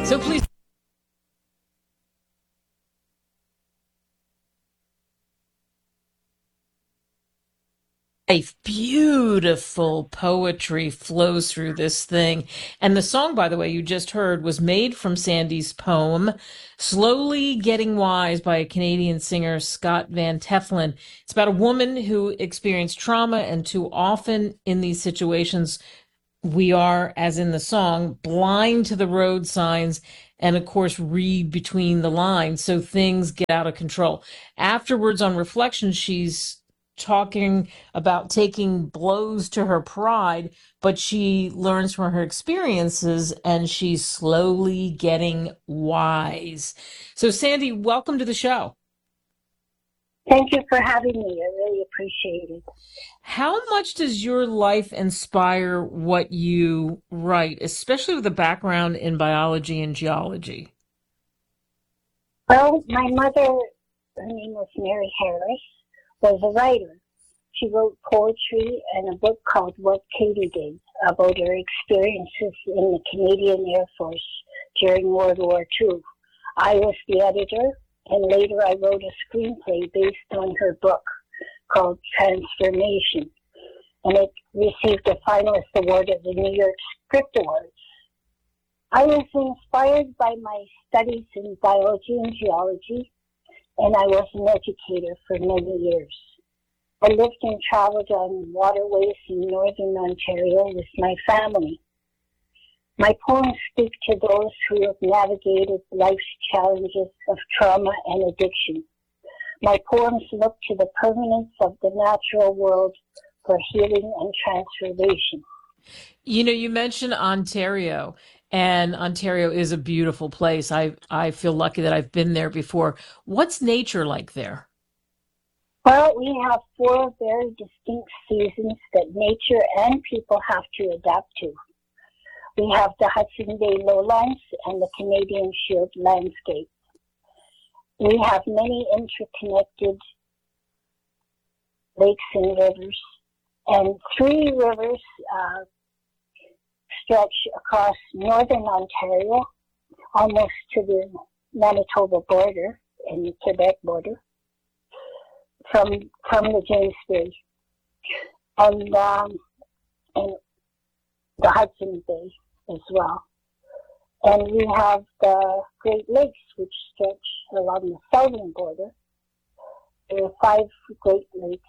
So please. Beautiful poetry flows through this thing. And the song, by the way, you just heard was made from Sandy's poem, Slowly Getting Wise by a Canadian singer, Scott Van Teflin. It's about a woman who experienced trauma, and too often in these situations, we are, as in the song, blind to the road signs and, of course, read between the lines. So things get out of control. Afterwards, on reflection, she's talking about taking blows to her pride, but she learns from her experiences and she's slowly getting wise. So, Sandy, welcome to the show. Thank you for having me. I really appreciate it. How much does your life inspire what you write, especially with a background in biology and geology? Well, my mother, her name was Mary Harris, was a writer. She wrote poetry and a book called What Katie Did about her experiences in the Canadian Air Force during World War II. I was the editor, and later I wrote a screenplay based on her book called Transformation, and it received a finalist award at the New York Script Awards. I was inspired by my studies in biology and geology, and I was an educator for many years. I lived and traveled on waterways in northern Ontario with my family. My poems speak to those who have navigated life's challenges of trauma and addiction. My poems look to the permanence of the natural world for healing and transformation. You know, you mentioned Ontario, and Ontario is a beautiful place. I feel lucky that I've been there before. What's nature like there? Well, we have 4 very distinct seasons that nature and people have to adapt to. We have the Hudson Bay lowlands and the Canadian Shield landscape. We have many interconnected lakes and rivers, and 3 rivers stretch across northern Ontario, almost to the Manitoba border and the Quebec border, from the James Bay, and the Hudson Bay as well. And we have the Great Lakes, which stretch along the southern border. There are 5 Great Lakes.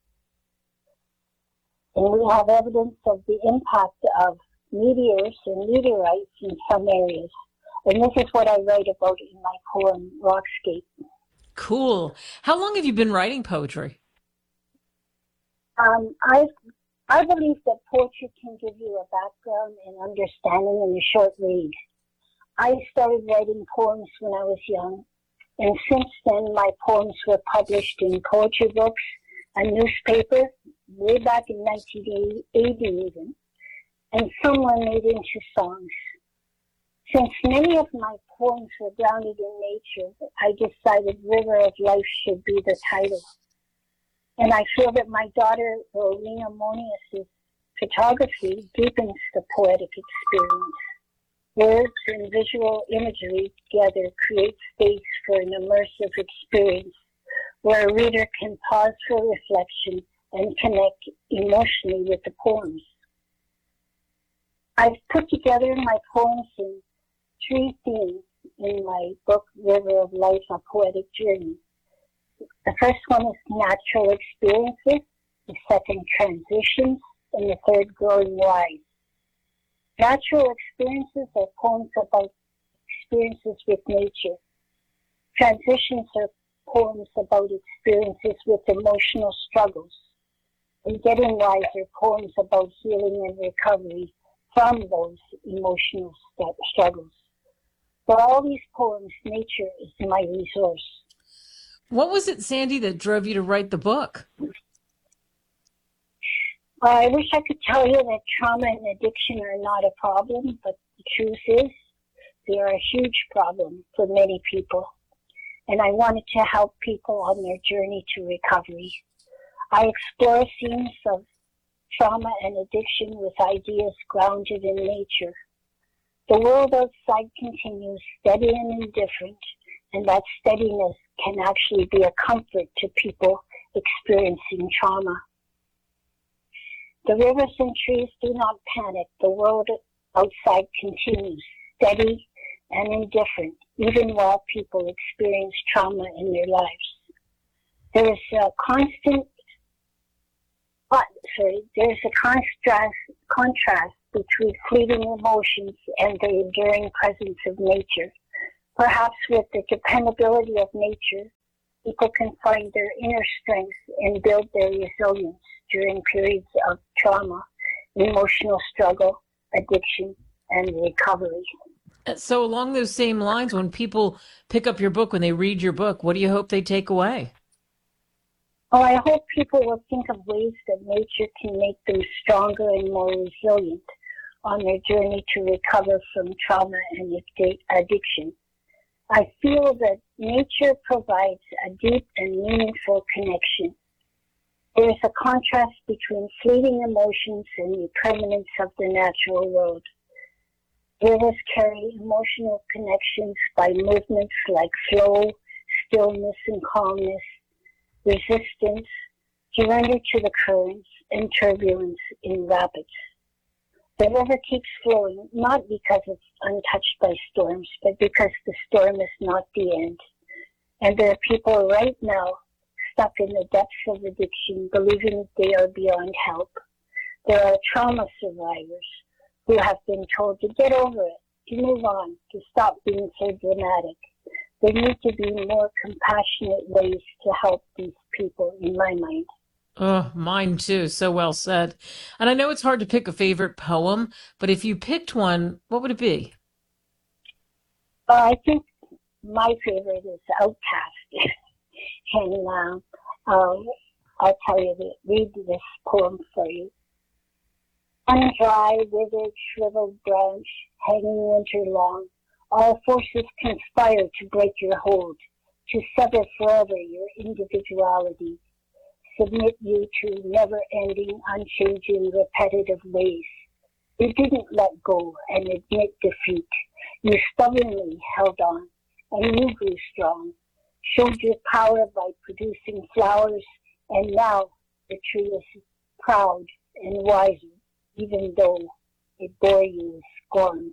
And we have evidence of the impact of meteors and meteorites in some areas. And this is what I write about in my poem, Rockscape. Cool. How long have you been writing poetry? I believe that poetry can give you a background and understanding in a short read. I started writing poems when I was young, and since then my poems were published in poetry books, a newspaper, way back in 1980 even, and some were made into songs. Since many of my poems were grounded in nature, I decided River of Life should be the title. And I feel that my daughter, Rowena Monius's photography deepens the poetic experience. Words and visual imagery together create space for an immersive experience where a reader can pause for reflection and connect emotionally with the poems. I've put together my poems in 3 themes in my book, River of Life, A Poetic Journey. The first one is natural experiences, the second transitions, and the third growing wise. Natural experiences are poems about experiences with nature. Transitions are poems about experiences with emotional struggles. And getting wise are poems about healing and recovery from those emotional struggles. For all these poems, nature is my resource. What was it, Sandy, that drove you to write the book? I wish I could tell you that trauma and addiction are not a problem, but the truth is they are a huge problem for many people. And I wanted to help people on their journey to recovery. I explore themes of trauma and addiction with ideas grounded in nature. The world outside continues steady and indifferent, and that steadiness can actually be a comfort to people experiencing trauma. The rivers and trees do not panic. The world outside continues steady and indifferent, even while people experience trauma in their lives. There is a contrast between fleeting emotions and the enduring presence of nature. Perhaps with the dependability of nature, people can find their inner strength and build their resilience during periods of trauma, emotional struggle, addiction, and recovery. So along those same lines, when people pick up your book, when they read your book, what do you hope they take away? Oh, I hope people will think of ways that nature can make them stronger and more resilient on their journey to recover from trauma and addiction. I feel that nature provides a deep and meaningful connection. There is a contrast between fleeting emotions and the permanence of the natural world. Rivers carry emotional connections by movements like flow, stillness and calmness, resistance, surrender to the currents, and turbulence in rapids. The river keeps flowing, not because it's untouched by storms, but because the storm is not the end. And there are people right now stuck in the depths of addiction, believing they are beyond help. There are trauma survivors who have been told to get over it, to move on, to stop being so dramatic. There need to be more compassionate ways to help these people, in my mind. Oh, mine too. So well said. And I know it's hard to pick a favorite poem, but if you picked one, what would it be? I think my favorite is Outcast. And I'll tell you, read this poem for you. Undry, withered, shriveled branch, hanging winter long, all forces conspire to break your hold, to sever forever your individuality, submit you to never-ending, unchanging, repetitive ways. You didn't let go and admit defeat. You stubbornly held on, and you grew strong, showed your power by producing flowers, and now the tree is proud and wiser, even though it bore you with scorn.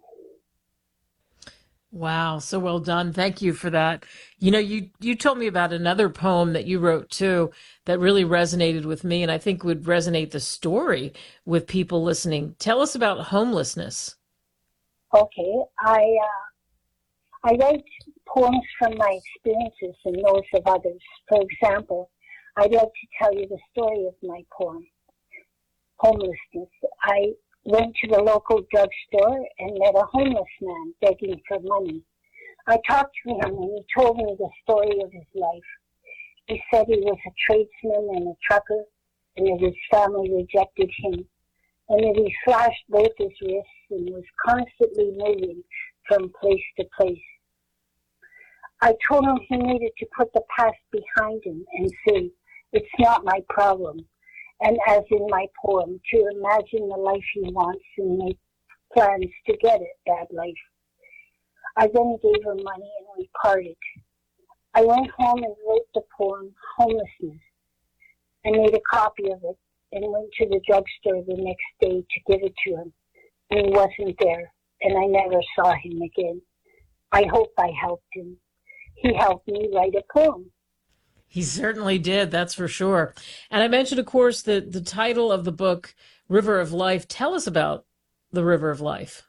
Wow, so well done. Thank you for that. You know, you told me about another poem that you wrote too that really resonated with me and I think would resonate the story with people listening. Tell us about homelessness. Okay, I write poems from my experiences and those of others. For example, I'd like to tell you the story of my poem, Homelessness. I went to the local drugstore and met a homeless man begging for money. I talked to him and he told me the story of his life. He said he was a tradesman and a trucker and that his family rejected him and that he slashed both his wrists and was constantly moving from place to place. I told him he needed to put the past behind him and say, it's not my problem. And as in my poem, to imagine the life he wants and make plans to get that life. I then gave him money and we parted. I went home and wrote the poem, Homelessness. I made a copy of it and went to the drugstore the next day to give it to him. And he wasn't there, and I never saw him again. I hope I helped him. He helped me write a poem. He certainly did, that's for sure. And I mentioned, of course, the title of the book, River of Life. Tell us about the River of Life.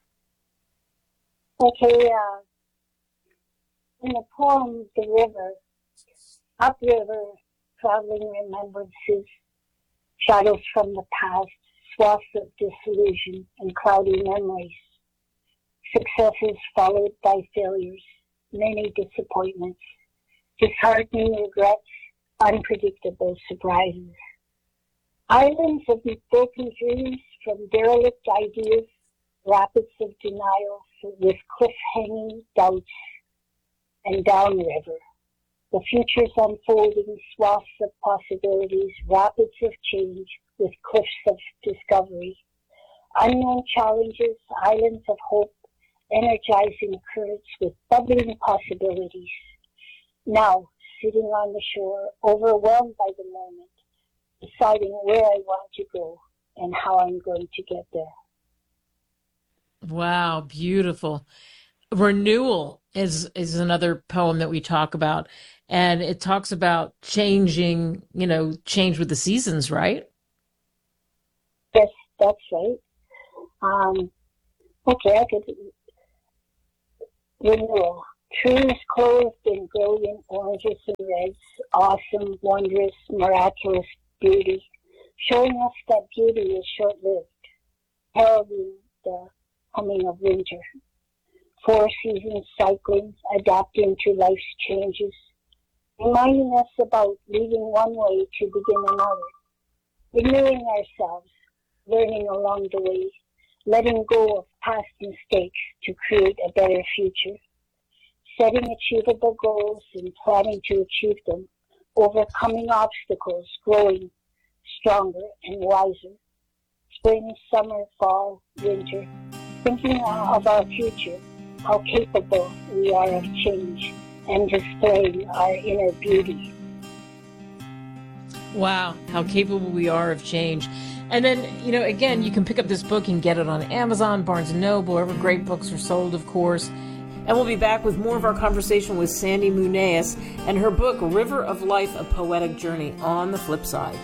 Okay, in the poem, The River, upriver, traveling remembrances, shadows from the past, swaths of disillusion and cloudy memories, successes followed by failures, many disappointments, disheartening regrets, unpredictable surprises. Islands of broken dreams from derelict ideas, rapids of denial with cliff-hanging doubts, and downriver. The future's unfolding swaths of possibilities, rapids of change with cliffs of discovery. Unknown challenges, islands of hope, energizing currents with bubbling possibilities. Now, sitting on the shore, overwhelmed by the moment, deciding where I want to go and how I'm going to get there. Wow, beautiful. Renewal is another poem that we talk about, and it talks about changing, change with the seasons, right? Yes, that's right. Okay, I could renewal. Trees clothed in brilliant oranges and reds, awesome, wondrous, miraculous beauty, showing us that beauty is short-lived, heralding the coming of winter. 4 seasons cycling, adapting to life's changes, reminding us about leaving one way to begin another, renewing ourselves, learning along the way, letting go of past mistakes to create a better future, setting achievable goals and planning to achieve them, overcoming obstacles, growing stronger and wiser, spring, summer, fall, winter, thinking of our future, how capable we are of change, and displaying our inner beauty. Wow, how capable we are of change. And then, again, you can pick up this book and get it on Amazon, Barnes & Noble, wherever great books are sold, of course. And we'll be back with more of our conversation with Sandy Muneas and her book, River of Life, A Poetic Journey, on the flip side.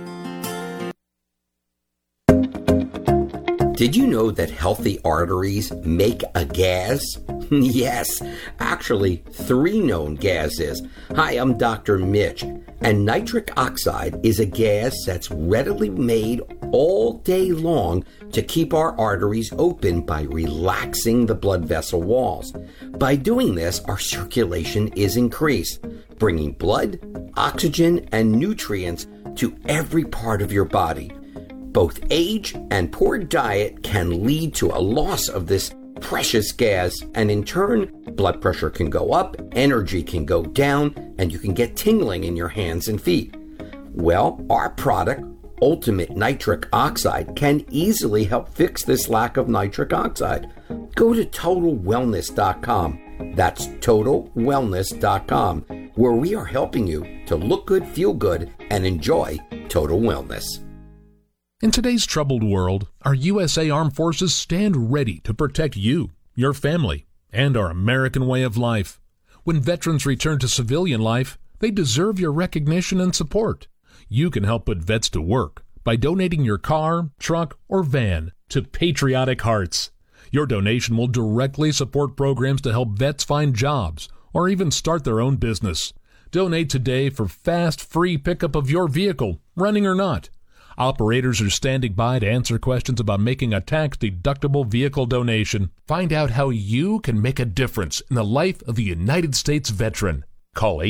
Did you know that healthy arteries make a gas? Yes, actually 3 known gases. Hi, I'm Dr. Mitch, and nitric oxide is a gas that's readily made all day long to keep our arteries open by relaxing the blood vessel walls. By doing this, our circulation is increased, bringing blood, oxygen, and nutrients to every part of your body. Both age and poor diet can lead to a loss of this precious gas, and in turn, blood pressure can go up, energy can go down, and you can get tingling in your hands and feet. Well, our product, Ultimate Nitric Oxide, can easily help fix this lack of nitric oxide. Go to TotalWellness.com. That's TotalWellness.com, where we are helping you to look good, feel good, and enjoy total wellness. In today's troubled world, our USA Armed Forces stand ready to protect you, your family, and our American way of life. When veterans return to civilian life, they deserve your recognition and support. You can help put vets to work by donating your car, truck, or van to Patriotic Hearts. Your donation will directly support programs to help vets find jobs or even start their own business. Donate today for fast, free pickup of your vehicle, running or not. Operators are standing by to answer questions about making a tax-deductible vehicle donation. Find out how you can make a difference in the life of a United States veteran. Call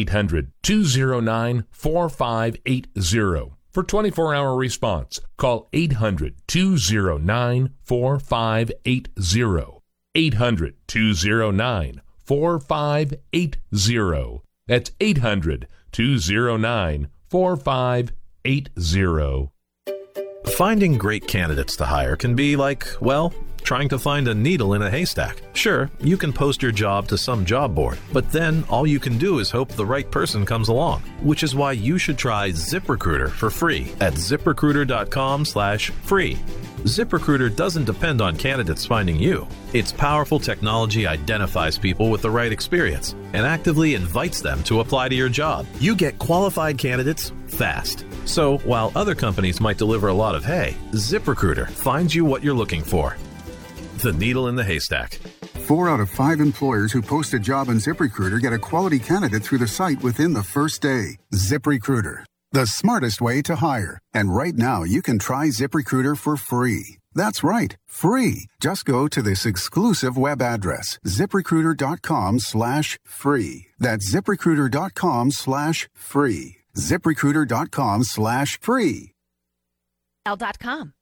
800-209-4580 for 24-hour response. Call 800-209-4580. 800-209-4580. That's 800-209-4580. Finding great candidates to hire can be like, well, trying to find a needle in a haystack. Sure, you can post your job to some job board, but then all you can do is hope the right person comes along, which is why you should try ZipRecruiter for free at ZipRecruiter.com/free. ZipRecruiter doesn't depend on candidates finding you. Its powerful technology identifies people with the right experience and actively invites them to apply to your job. You get qualified candidates fast. So while other companies might deliver a lot of hay, ZipRecruiter finds you what you're looking for. The needle in the haystack. 4 out of 5 employers who post a job on ZipRecruiter get a quality candidate through the site within the first day. ZipRecruiter, the smartest way to hire. And right now, you can try ZipRecruiter for free. That's right, free. Just go to this exclusive web address, ZipRecruiter.com/free. That's ZipRecruiter.com/free. ZipRecruiter.com/free. L.com.